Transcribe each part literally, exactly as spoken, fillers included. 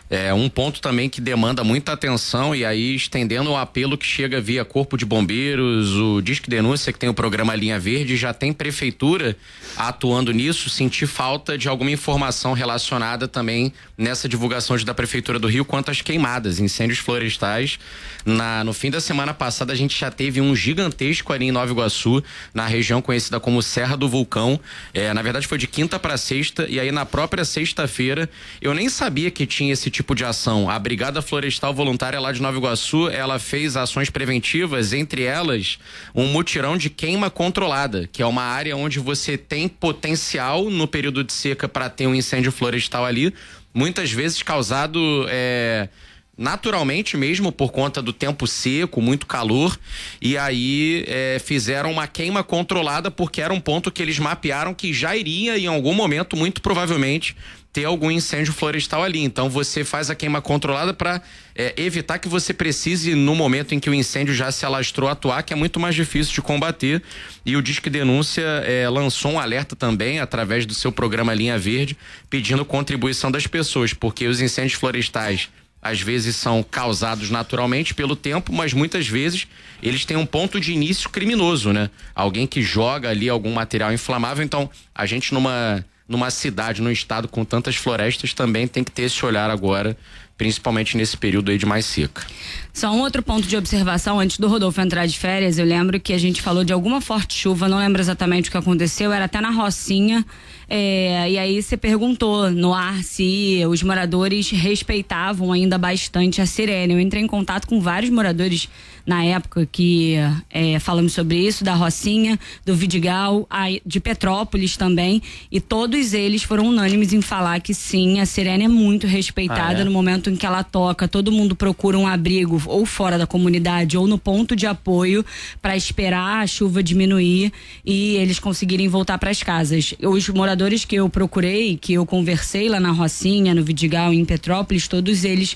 É um ponto também que demanda muita atenção, e aí estendendo um apelo que chega via Corpo de Bombeiros, o Disque Denúncia, que tem o programa Linha Verde, já tem prefeitura atuando nisso. Sentir falta de alguma informação relacionada também nessa divulgação da Prefeitura do Rio quanto às queimadas, incêndios florestais. Na, no fim da semana passada a gente já teve um gigantesco ali em Nova Iguaçu, na região conhecida como Serra do Vulcão. É, na verdade foi de quinta para sexta, e aí na própria sexta-feira eu nem sabia que tinha esse tipo de ação. A Brigada Florestal Voluntária lá de Nova Iguaçu, ela fez ações preventivas, entre elas um mutirão de queima controlada, que é uma área onde você tem potencial no período de seca para ter um incêndio florestal ali, muitas vezes causado é, naturalmente mesmo por conta do tempo seco, muito calor, e aí é, fizeram uma queima controlada porque era um ponto que eles mapearam que já iria em algum momento, muito provavelmente, ter algum incêndio florestal ali. Então você faz a queima controlada para é, evitar que você precise, no momento em que o incêndio já se alastrou, atuar, que é muito mais difícil de combater. E o Disque Denúncia é, lançou um alerta também através do seu programa Linha Verde, pedindo contribuição das pessoas, porque os incêndios florestais às vezes são causados naturalmente pelo tempo, mas muitas vezes eles têm um ponto de início criminoso, né? Alguém que joga ali algum material inflamável. Então a gente numa numa cidade, num estado com tantas florestas, também tem que ter esse olhar agora, principalmente nesse período aí de mais seca. Só um outro ponto de observação, antes do Rodolfo entrar de férias, eu lembro que a gente falou de alguma forte chuva, não lembro exatamente o que aconteceu, era até na Rocinha, é, e aí você perguntou no ar se os moradores respeitavam ainda bastante a sirene. Eu entrei em contato com vários moradores na época que é, falamos sobre isso, da Rocinha, do Vidigal, a, de Petrópolis também, e todos eles foram unânimes em falar que sim, a sirene é muito respeitada. Ah, é? No momento em que ela toca, todo mundo procura um abrigo ou fora da comunidade ou no ponto de apoio para esperar a chuva diminuir e eles conseguirem voltar para as casas. Os moradores que eu procurei, que eu conversei lá na Rocinha, no Vidigal, em Petrópolis, todos eles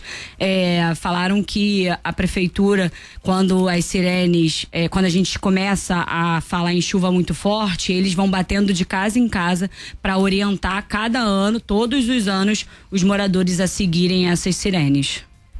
é, falaram que a prefeitura, quando as sirenes, é, quando a gente começa a falar em chuva muito forte, eles vão batendo de casa em casa para orientar cada ano, todos os anos, os moradores a seguirem essas sirenes.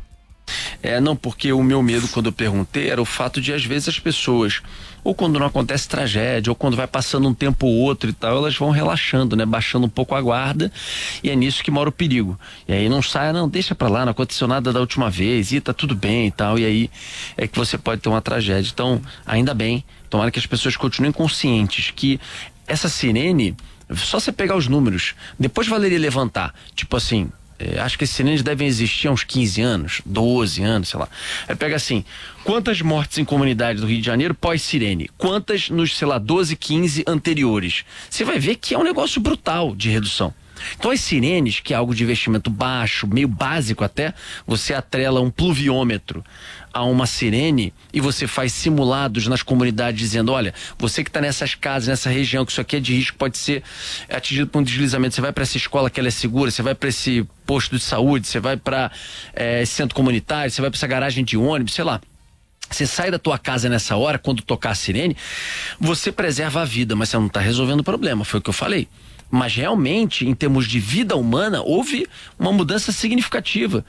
É, não, porque o meu medo, quando eu perguntei, era o fato de, às vezes, as pessoas, ou quando não acontece tragédia, ou quando vai passando um tempo ou outro e tal, elas vão relaxando, né? Baixando um pouco a guarda, e é nisso que mora o perigo. E aí não sai, não, deixa pra lá, não aconteceu nada da última vez, e tá tudo bem e tal, e aí é que você pode ter uma tragédia. Então, ainda bem, tomara que as pessoas continuem conscientes que essa sirene, só você pegar os números, depois valeria levantar, tipo assim, É, acho que esses sirenes devem existir há uns quinze anos, doze anos, sei lá. Aí pega assim, quantas mortes em comunidades do Rio de Janeiro pós-sirene? Quantas nos, sei lá, doze, quinze anteriores? Você vai ver que é um negócio brutal de redução. Então as sirenes, que é algo de investimento baixo, meio básico até, você atrela um pluviômetro a uma sirene e você faz simulados nas comunidades dizendo, olha, você que está nessas casas, nessa região, que isso aqui é de risco, pode ser atingido por um deslizamento, você vai para essa escola que ela é segura, você vai para esse posto de saúde, você vai para é, esse centro comunitário, você vai para essa garagem de ônibus, sei lá. Você sai da tua casa nessa hora, quando tocar a sirene, você preserva a vida, mas você não está resolvendo o problema, foi o que eu falei. Mas realmente, em termos de vida humana, houve uma mudança significativa.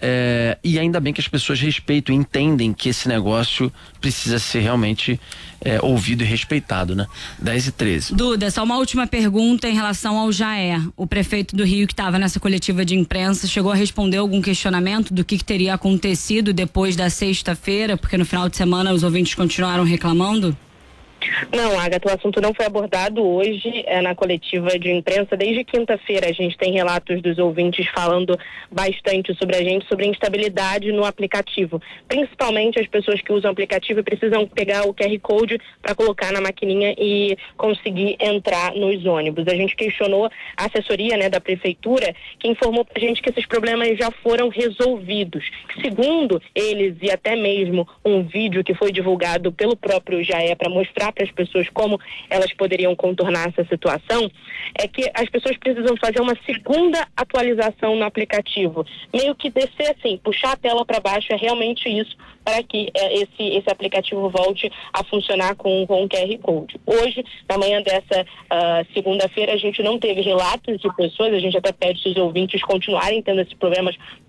É, e ainda bem que as pessoas respeitam e entendem que esse negócio precisa ser realmente é, ouvido e respeitado, né? dez e treze. Duda, só uma última pergunta em relação ao Jaé. O prefeito do Rio, que estava nessa coletiva de imprensa, chegou a responder algum questionamento do que, que teria acontecido depois da sexta-feira? Porque no final de semana os ouvintes continuaram reclamando? Não, Agatha, o assunto não foi abordado hoje é, na coletiva de imprensa. Desde quinta-feira a gente tem relatos dos ouvintes falando bastante sobre a gente, sobre a instabilidade no aplicativo. Principalmente as pessoas que usam o aplicativo precisam pegar o Q R Code para colocar na maquininha e conseguir entrar nos ônibus. A gente questionou a assessoria, né, da prefeitura, que informou pra gente que esses problemas já foram resolvidos. Segundo eles, e até mesmo um vídeo que foi divulgado pelo próprio Jaé para mostrar para as pessoas como elas poderiam contornar essa situação, é que as pessoas precisam fazer uma segunda atualização no aplicativo, meio que descer assim, puxar a tela para baixo, é realmente isso, para que é, esse, esse aplicativo volte a funcionar com, com o Q R Code. Hoje, na manhã dessa uh, segunda-feira, a gente não teve relatos de pessoas, a gente até pede se os ouvintes continuarem tendo esses problemas